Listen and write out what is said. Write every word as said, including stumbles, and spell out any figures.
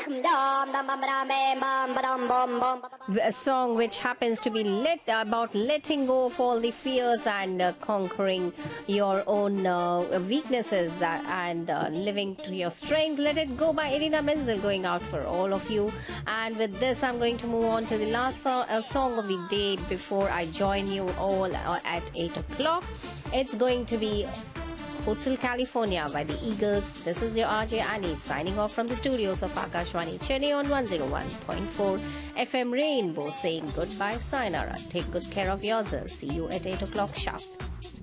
A song which happens to be let, about letting go of all the fears and uh, conquering your own uh, weaknesses that, and uh, living to your strengths. Let It Go by Irina Menzel going out for all of you. And with this, I'm going to move on to the last so- uh, song of the day before I join you all uh, at eight o'clock. It's going to be Hotel California by the Eagles. This is your R J Annie signing off from the studios of Akashwani Chennai on one oh one point four F M Rainbow, saying goodbye, sayonara. Take good care of yourselves. See you at eight o'clock sharp.